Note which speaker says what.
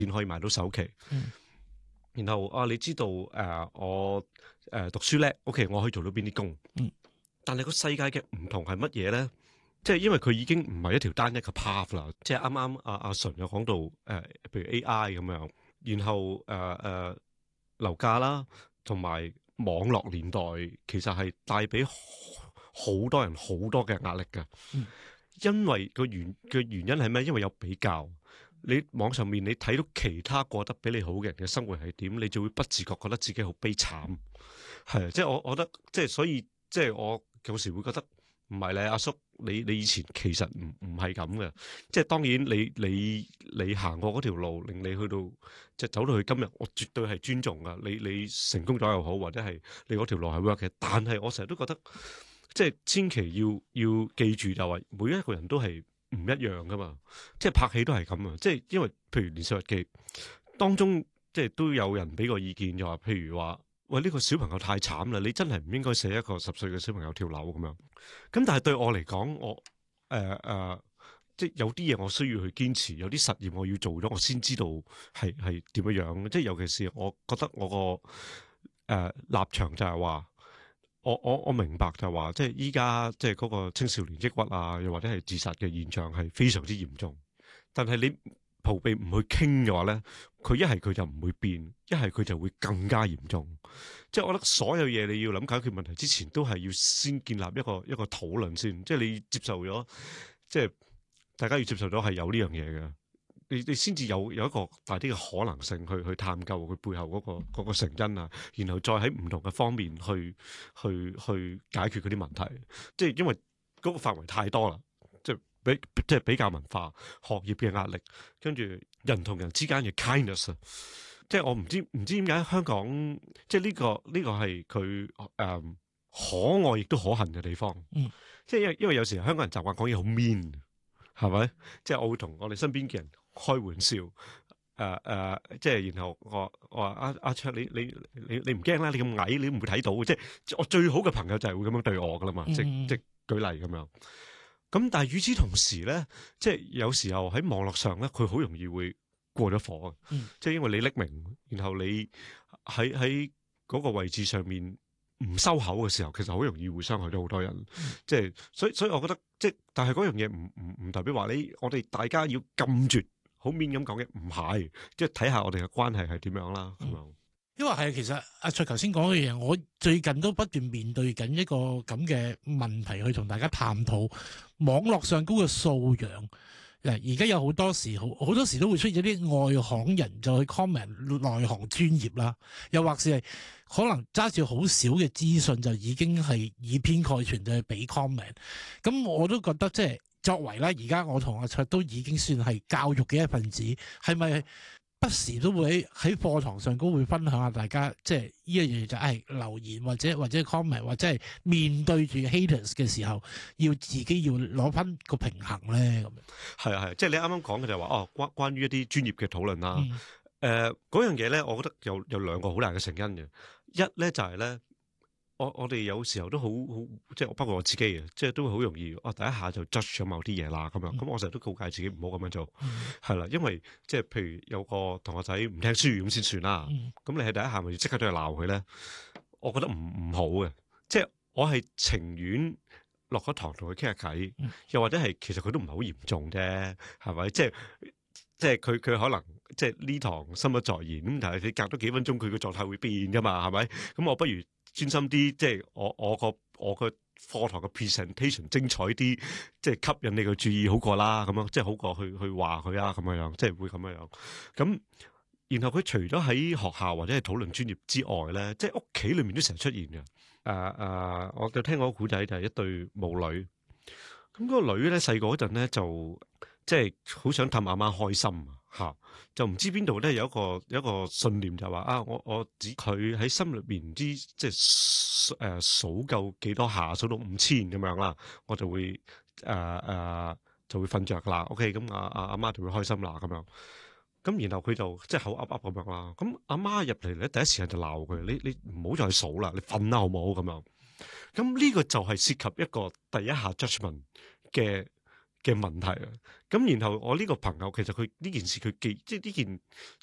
Speaker 1: 先可以買到首期。然後你知道我讀書叻，OK， 我可以做到邊啲工。但係個世界嘅唔同係乜嘢咧？即係因為佢已經唔係一條單一嘅 path 啦。即係啱啱阿純有講到譬如 AI 咁樣，然後樓價啦，同埋網絡年代，其實係帶俾好多人好多嘅壓力㗎。因為個原因係咩？因為有比較。你網上面你睇到其他過得比你好嘅人嘅生活係點，你就會不自覺覺得自己好悲慘。係，即係我覺得，即係所以，即係我有時會覺得唔係咧，阿叔，你以前其實唔係咁嘅。即係當然你行過嗰條路，令你去到即係走到去今日，我絕對係尊重噶。你成功咗又好，或者係你嗰條路係 work 嘅，但係我成日都覺得，即係千祈要記住就話，每一個人都係唔一樣噶嘛，即係拍戲都係咁啊！即係因為譬如《年少日記》當中，即係都有人俾個意見，就話譬如話，喂，呢個小朋友太慘啦，你真係唔應該寫一個10歲嘅小朋友跳樓咁樣。咁但係對我嚟講，我即係有啲嘢我需要去堅持，有啲實驗我要做咗，我先知道係點樣樣。即係尤其是我覺得我個立場就係話。我明白就係話，即係依家即係嗰個青少年抑鬱啊，又或者係自殺嘅現象係非常之嚴重。但係你逃避唔去傾嘅話咧，佢一係佢就唔會變，一係佢就會更加嚴重。即係我覺得所有嘢你要諗解決問題之前，都係要先建立一個討論先。即係你接受咗，即係大家要接受咗係有呢樣嘢嘅。你先至有一個大啲嘅可能性去探究佢背後嗰個成因啊，然後再喺唔同嘅方面去解決嗰啲問題。即係因為嗰個範圍太多啦，即係比較文化、學業嘅壓力，跟住人同人之間嘅 kindness 啊。即係我唔知點解香港即係呢個係佢可愛亦都可恨嘅地方。即係因為有時香港人習慣講嘢好 mean，係咪？即係我會同我哋身邊嘅人開玩笑，即係然後我話阿卓，你唔驚啦？你咁矮，你唔會睇到。即係我最好嘅朋友就係會咁樣對我噶啦嘛。即舉例咁樣。咁但係與此同時咧，即係有時候喺網絡上咧，佢好容易會過咗火。即係因為你匿名，然後你喺嗰個位置上面唔收口嘅時候，其實好容易會傷害到好多人。即係所以我覺得，即係但係嗰樣嘢唔代表話我哋大家要禁絕。好面咁講嘅唔係，即係睇下我哋嘅關係係點樣啦。咁樣，
Speaker 2: 因為係其實阿卓頭先講嘅嘢，我最近都不斷面對緊一個咁嘅問題，去同大家探討網絡上高嘅素養。而家有好多時都會出現啲外行人就去 comment 內行專業啦，又或是係可能揸住好少嘅資訊就已經係以偏概全就去俾 comment。咁我都覺得即係。作為咧，而家我同阿卓都已經算係教育嘅一份子，係咪不時都會喺課堂上都會分享下大家，即係呢一樣嘢就係留言或者 comment 或者係面對住 haters 嘅時候，要自己要攞翻個平衡咧咁樣。
Speaker 1: 係啊係，即係你啱啱講嘅就係話關於一啲專業嘅討論啦。嗰樣嘢咧，我覺得有兩個好大嘅成因嘅。一咧就係咧。我哋有時候都好即係包括我自己嘅，即係都會好容易第一下就 judge 咗某啲嘢啦咁樣。咁我成日都告誡自己唔好咁樣做，係啦，因為即係譬如有個同學仔唔聽書咁先算啦。咁你係第一下咪即刻都去鬧佢咧？我覺得唔好嘅，即係我係情願落咗堂同佢傾下偈，又或者係其實佢都唔係好嚴重啫，係咪？即係佢可能即係呢堂心不在焉咁，但係你隔多幾分鐘佢個狀態會變噶嘛，係咪？咁我不如專心啲，即係我個課堂嘅 presentation 精彩啲，即係吸引你嘅注意好過啦，咁樣即係好過去話佢啊咁樣，即係會咁樣。咁然後佢除咗喺學校或者係討論專業之外咧，即係屋企裏面都成日出現嘅。我就聽過個古仔就係一對母女，咁嗰個女咧細個嗰陣咧就即係好想氹阿媽開心嚇，就唔知邊度咧有一個信念就話我指佢喺心裏邊唔知即係數夠幾多下，數到5000咁樣啦，我就會就會瞓着噶啦。OK，咁阿媽就會開心啦咁樣。咁然後佢就即係口噏噏咁樣啦。咁阿媽入嚟咧，第一時間就鬧佢：你唔好再數啦，你瞓啦好唔好咁樣？咁呢個就係涉及一個第一下 judgment 嘅嘅問題啊。咁然後我呢個朋友其實佢呢件事佢記，即係呢件